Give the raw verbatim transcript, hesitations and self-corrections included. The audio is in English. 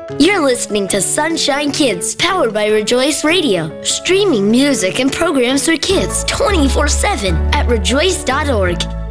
You're listening to Sunshine Kids, powered by Rejoice Radio, streaming music and programs for kids twenty-four seven at rejoice dot org.